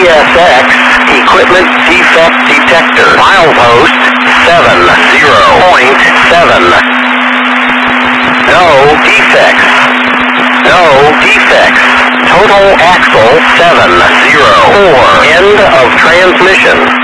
CSX Equipment Defect Detector. Milepost 70.7. No defects. No defects. Total axle 704. End of transmission.